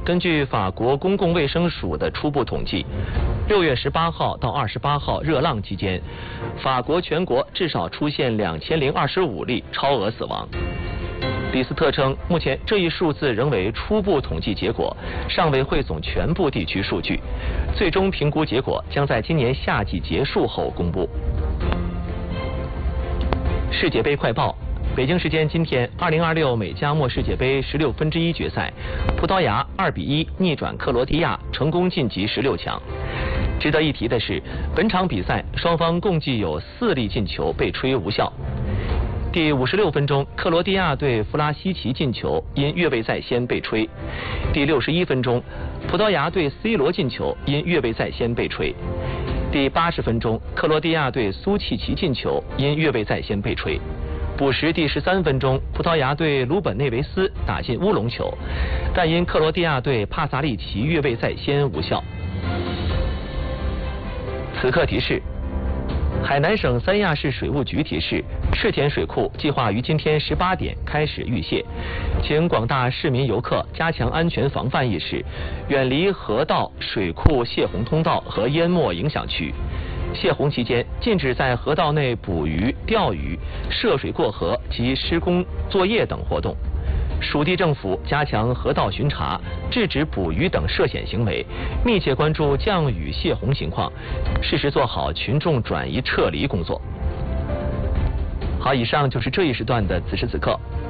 根据法国公共卫生署的初步统计，6月18号到28号热浪期间，法国全国至少出现2025例超额死亡。李斯特称，目前这一数字仍为初步统计结果，尚未汇总全部地区数据，最终评估结果将在今年夏季结束后公布。世界杯快报。北京时间今天，2026美加墨世界杯16分之一决赛，葡萄牙2比1逆转克罗地亚，成功晋级16强。值得一提的是，本场比赛双方共计有4粒进球被吹无效。第56分钟，克罗地亚对弗拉西奇进球因越位在先被吹；第61分钟，葡萄牙对 C 罗进球因越位在先被吹；第80分钟，克罗地亚对苏契奇进球因越位在先被吹。补时第13分钟，葡萄牙对鲁本内维斯打进乌龙球，但因克罗地亚对帕萨利奇越位在先无效。此刻提示：海南省三亚市水务局提示，赤田水库计划于今天18点开始预泄，请广大市民游客加强安全防范意识，远离河道、水库泄洪通道和淹没影响区。泄洪期间，禁止在河道内捕鱼、钓鱼、涉水过河及施工作业等活动。属地政府加强河道巡查，制止捕鱼等涉险行为，密切关注降雨泄洪情况，适时做好群众转移撤离工作。好，以上就是这一时段的此时此刻。